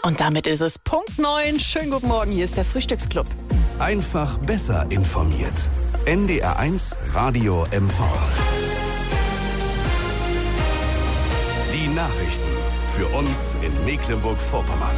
Und damit ist es Punkt 9. Schönen guten Morgen, hier ist der Frühstücksclub. Einfach besser informiert. NDR1 Radio MV. Die Nachrichten für uns in Mecklenburg-Vorpommern.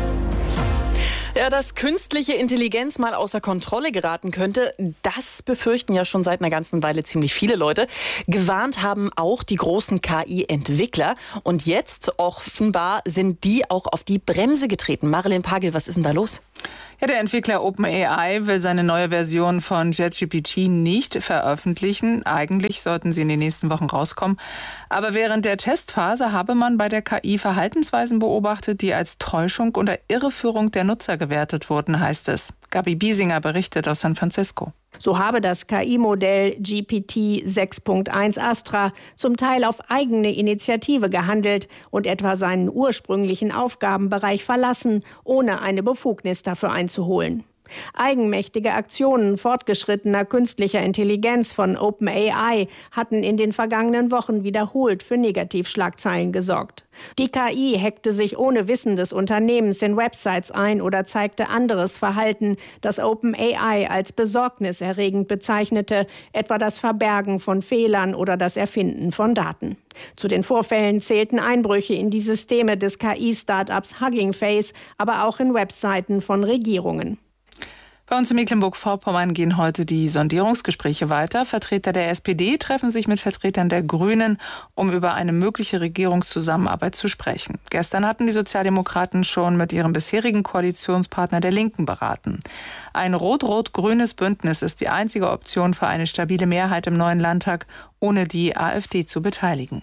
Ja, dass künstliche Intelligenz mal außer Kontrolle geraten könnte, das befürchten ja schon seit einer ganzen Weile ziemlich viele Leute. Gewarnt haben auch die großen KI-Entwickler. Und jetzt offenbar sind die auch auf die Bremse getreten. Marilyn Pagel, was ist denn da los? Ja, der Entwickler OpenAI will seine neue Version von ChatGPT nicht veröffentlichen. Eigentlich sollten sie in den nächsten Wochen rauskommen. Aber während der Testphase habe man bei der KI Verhaltensweisen beobachtet, die als Täuschung oder Irreführung der Nutzer gewertet wurden, heißt es. Gabi Biesinger berichtet aus San Francisco. So habe das KI-Modell GPT 6.1 Astra zum Teil auf eigene Initiative gehandelt und etwa seinen ursprünglichen Aufgabenbereich verlassen, ohne eine Befugnis dafür einzuholen. Eigenmächtige Aktionen fortgeschrittener künstlicher Intelligenz von OpenAI hatten in den vergangenen Wochen wiederholt für Negativschlagzeilen gesorgt. Die KI hackte sich ohne Wissen des Unternehmens in Websites ein oder zeigte anderes Verhalten, das OpenAI als besorgniserregend bezeichnete, etwa das Verbergen von Fehlern oder das Erfinden von Daten. Zu den Vorfällen zählten Einbrüche in die Systeme des KI-Startups Hugging Face, aber auch in Webseiten von Regierungen. Bei uns in Mecklenburg-Vorpommern gehen heute die Sondierungsgespräche weiter. Vertreter der SPD treffen sich mit Vertretern der Grünen, um über eine mögliche Regierungszusammenarbeit zu sprechen. Gestern hatten die Sozialdemokraten schon mit ihrem bisherigen Koalitionspartner der Linken beraten. Ein rot-rot-grünes Bündnis ist die einzige Option für eine stabile Mehrheit im neuen Landtag, ohne die AfD zu beteiligen.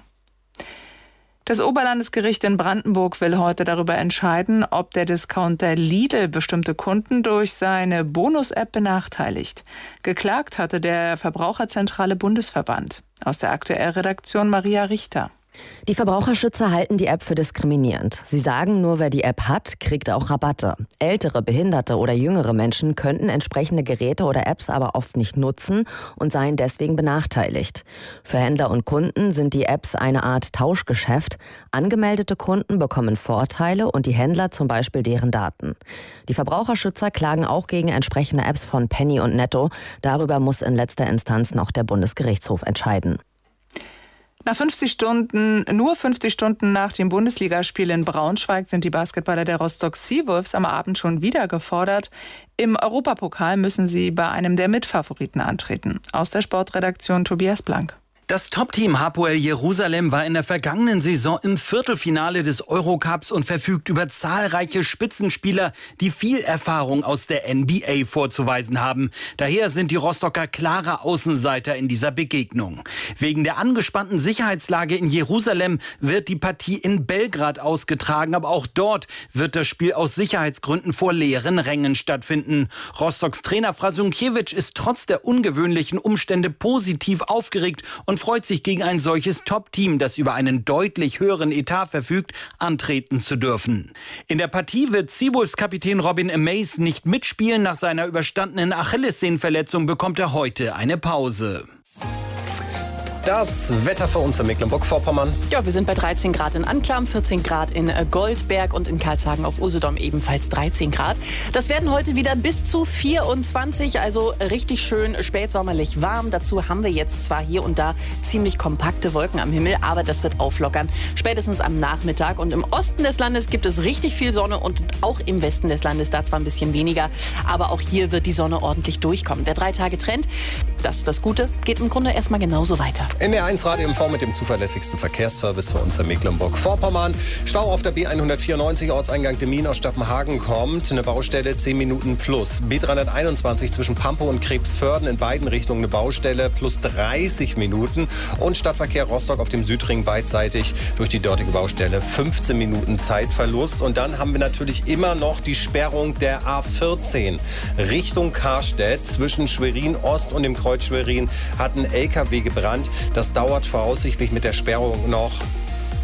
Das Oberlandesgericht in Brandenburg will heute darüber entscheiden, ob der Discounter Lidl bestimmte Kunden durch seine Bonus-App benachteiligt. Geklagt hatte der Verbraucherzentrale Bundesverband. Aus der Aktuell-Redaktion Maria Richter. Die Verbraucherschützer halten die App für diskriminierend. Sie sagen, nur wer die App hat, kriegt auch Rabatte. Ältere, behinderte oder jüngere Menschen könnten entsprechende Geräte oder Apps aber oft nicht nutzen und seien deswegen benachteiligt. Für Händler und Kunden sind die Apps eine Art Tauschgeschäft. Angemeldete Kunden bekommen Vorteile und die Händler zum Beispiel deren Daten. Die Verbraucherschützer klagen auch gegen entsprechende Apps von Penny und Netto. Darüber muss in letzter Instanz noch der Bundesgerichtshof entscheiden. Nur 50 Stunden nach dem Bundesligaspiel in Braunschweig sind die Basketballer der Rostock Seawolves am Abend schon wieder gefordert. Im Europapokal müssen sie bei einem der Mitfavoriten antreten. Aus der Sportredaktion Tobias Blank. Das Top-Team Hapoel Jerusalem war in der vergangenen Saison im Viertelfinale des Eurocups und verfügt über zahlreiche Spitzenspieler, die viel Erfahrung aus der NBA vorzuweisen haben. Daher sind die Rostocker klare Außenseiter in dieser Begegnung. Wegen der angespannten Sicherheitslage in Jerusalem wird die Partie in Belgrad ausgetragen, aber auch dort wird das Spiel aus Sicherheitsgründen vor leeren Rängen stattfinden. Rostocks Trainer Frasunkiewicz ist trotz der ungewöhnlichen Umstände positiv aufgeregt und freut sich, gegen ein solches Top-Team, das über einen deutlich höheren Etat verfügt, antreten zu dürfen. In der Partie wird Seawolves-Kapitän Robin Amaze nicht mitspielen. Nach seiner überstandenen Achillessehnenverletzung bekommt er heute eine Pause. Das Wetter für uns in Mecklenburg-Vorpommern. Ja, wir sind bei 13 Grad in Anklam, 14 Grad in Goldberg und in Karlshagen auf Usedom ebenfalls 13 Grad. Das werden heute wieder bis zu 24, also richtig schön spätsommerlich warm. Dazu haben wir jetzt zwar hier und da ziemlich kompakte Wolken am Himmel, aber das wird auflockern, spätestens am Nachmittag. Und im Osten des Landes gibt es richtig viel Sonne und auch im Westen des Landes da zwar ein bisschen weniger, aber auch hier wird die Sonne ordentlich durchkommen. Der 3-Tage-Trend, das ist das Gute, geht im Grunde erstmal genauso weiter. NDR1 Radio MV mit dem zuverlässigsten Verkehrsservice für uns in Mecklenburg-Vorpommern. Stau auf der B194 Ortseingang Demmin aus Staffenhagen kommt. Eine Baustelle 10 Minuten plus. B321 zwischen Pampo und Krebsförden in beiden Richtungen eine Baustelle plus 30 Minuten. Und Stadtverkehr Rostock auf dem Südring beidseitig durch die dortige Baustelle 15 Minuten Zeitverlust. Und dann haben wir natürlich immer noch die Sperrung der A14 Richtung Karstedt. Zwischen Schwerin Ost und dem Kreuz Schwerin hat ein LKW gebrannt. Das dauert voraussichtlich mit der Sperrung noch.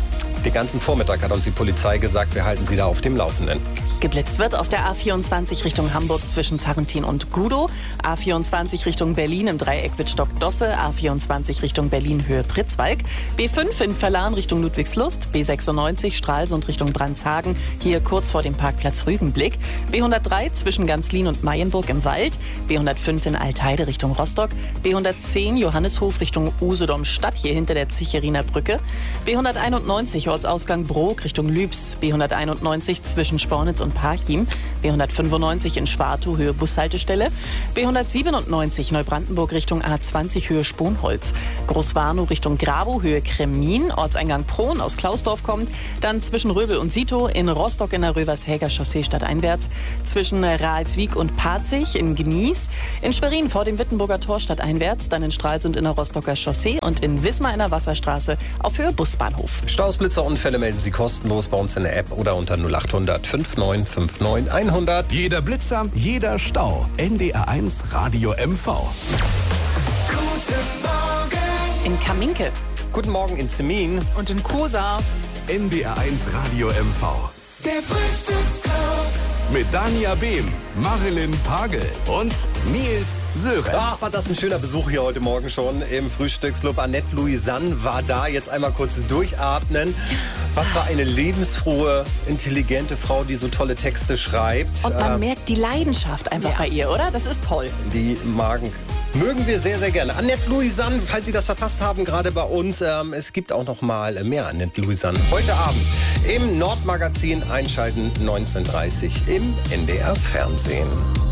Den ganzen Vormittag hat uns die Polizei gesagt, wir halten Sie da auf dem Laufenden. Geblitzt wird auf der A24 Richtung Hamburg zwischen Sarrentin und Gudow, A24 Richtung Berlin im Dreieck Wittstock-Dosse, A24 Richtung Berlin Höhe Pritzwalk, B5 in Verlan Richtung Ludwigslust, B96 Stralsund Richtung Brandshagen, hier kurz vor dem Parkplatz Rügenblick, B103 zwischen Ganzlin und Mayenburg im Wald, B105 in Altheide Richtung Rostock, B110 Johanneshof Richtung Usedom Stadt, hier hinter der Zicheriner Brücke, B191 Ortsausgang Brok Richtung Lübs, B191 zwischen Spornitz und Parchim, B195 in Schwartow Höhe Bushaltestelle, B197 Neubrandenburg Richtung A20 Höhe Sponholz, Großwarnow Richtung Grabow Höhe Kremmin, Ortseingang Prohn aus Klausdorf kommt, dann zwischen Röbel und Sito, in Rostock in der Rövershäger Chaussee stadteinwärts, zwischen Ralswiek und Parzig in Gnies, in Schwerin vor dem Wittenburger Tor stadteinwärts, dann in Stralsund in der Rostocker Chaussee und in Wismar in der Wasserstraße auf Höhe Busbahnhof. Staus, Blitzer, Unfälle melden Sie kostenlos bei uns in der App oder unter 0800 59 59 100. Jeder Blitzer, jeder Stau. NDR1 Radio MV. Guten Morgen In Kaminke. Guten Morgen in Zemin. Und in Kosa. NDR1 Radio MV. Der Frühstücksclub. Mit Dania Behm, Marilyn Pagel und Nils Sörenz. Ach, war das ein schöner Besuch hier heute Morgen schon im Frühstücksclub. Annette Louisanne war da. Jetzt einmal kurz durchatmen. Was für eine lebensfrohe, intelligente Frau, die so tolle Texte schreibt. Und man merkt die Leidenschaft einfach bei ihr, oder? Das ist toll. Die mögen wir sehr, sehr gerne. Annette Louisanne, falls Sie das verpasst haben, gerade bei uns. Es gibt auch noch mal mehr Annette Louisanne. Heute Abend im Nordmagazin einschalten, 19:30 im NDR Fernsehen.